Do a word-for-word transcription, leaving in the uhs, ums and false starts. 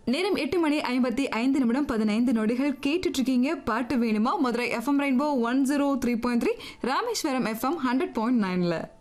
நேரம் எட்டு மணி ஐம்பத்தி ஐந்து நிமிடம் பதினைந்து நொடிகள் கேட்டுட்டு இருக்கீங்க. பாட்டு வேணுமா? Madurai FM rainbow one zero three point three, Rameswaram FM hundred point நைன்ல